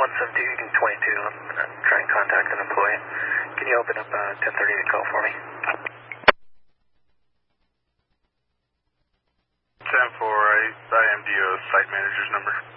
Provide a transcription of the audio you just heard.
172, I'm trying to contact an employee. Can you open up 1038 call for me? 10-4, IMDO site manager's number.